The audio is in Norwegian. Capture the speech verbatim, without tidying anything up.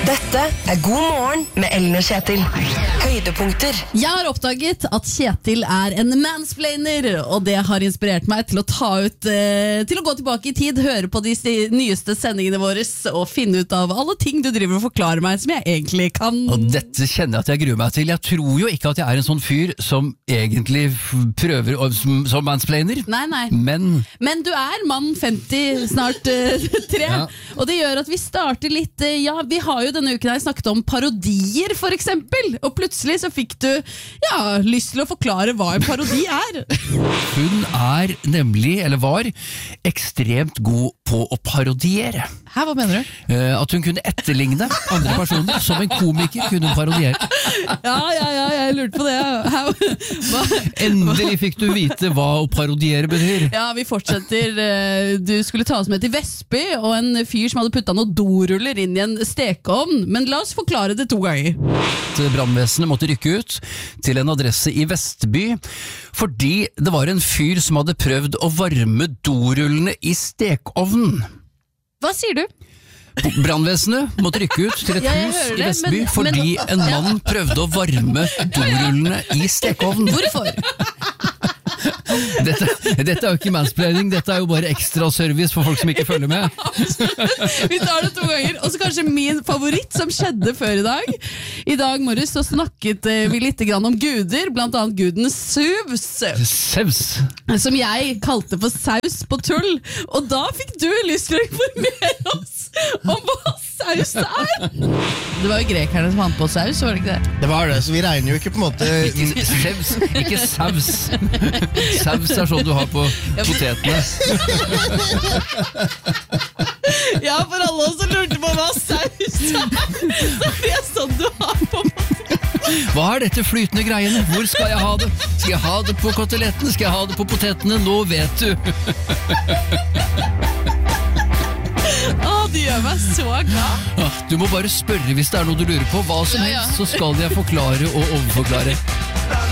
Dette er God morgen med Ellen og Kjetil. Høydepunkter. Jeg har oppdaget at Kjetil er en mansplainer, og det har inspirert meg til å ta ut eh, til å gå tilbake i tid, høre på de nyeste sendingene våre og finne ut av alle ting du driver og forklarer meg som jeg egentlig kan. Og dette kjenner jeg at jeg gruer meg til. Jeg tror jo ikke at jeg er en sånn fyr som egentlig prøver å, som, som mansplainer. Nei, nei. Men Men du er mann femti, snart uh, tre, ja. Og det gjør at vi starter litt, uh, ja, vi har jo denne uken her snakket om parodier for eksempel, og plutselig så fikk du, ja, lyst til å forklare hva en parodi er. Hun er nemlig, eller var, ekstremt god på å parodiere. Hæ, hva mener du? Uh, at hun kunne etterligne andre personer, som en komiker kunne hun parodiere. Ja, ja, ja, jeg lurte på det. Hæ, hva? Endelig fikk du vite hva å parodiere betyr. Ja, vi fortsetter. Du skulle ta oss med til Vestby, og en fyr som hadde puttet noen doruller inn i en stekeovn. Men la oss forklare det to ganger. Brannvesenet måtte rykke ut til en adresse i Vestby, fordi det var en fyr som hadde prøvd å varme dorullene i stekeovnen. Hva sier du? Brannvesenet måtte rykke ut til et ja, hus det, i Vestby men, fordi men, en mann ja. prøvde å varme dorullene i stekeovnen. Hvorfor? Dette, dette er jo ikke mansplaining, dette er jo bare ekstra service for folk som ikke følger med. Vi tar det to ganger. Og så kanskje min favoritt som skjedde før i dag. I dag morges så snakket vi litt grann om guder, blant annet guden Zeus. Zeus. Som jeg kalte for saus på tull. Og da fikk du lyst til å informere oss om hva saus er. Det var jo grekerne som fant på saus, var det ikke det? Det var det, så vi regner jo ikke på en måte... Ikke saus, ikke saus. Saus er sånn du har på potetene. Ja, for alle oss som lurte på hva saus er, så er det sånn du har på potetene. Hva er dette flytende greiene? Hvor skal jeg ha det? Skal jeg ha det på kotelettene? Skal jeg ha det på potetene? Nå vet du. Åh, det gjør meg så glad. Du må bare spørre hvis det er noe du lurer på. Hva som Ja, ja. helst, så skal jeg forklare og overforklare.